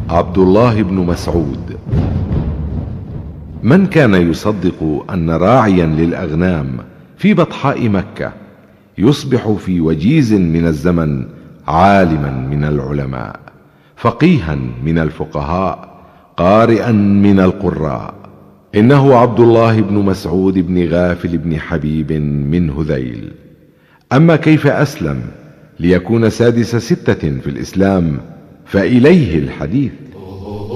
عبد الله بن مسعود. من كان يصدق أن راعيا للأغنام في بطحاء مكة يصبح في وجيز من الزمن عالما من العلماء، فقيها من الفقهاء، قارئا من القراء؟ إنه عبد الله بن مسعود بن غافل بن حبيب من هذيل. أما كيف أسلم ليكون سادس 6 في الإسلام فإليه الحديث.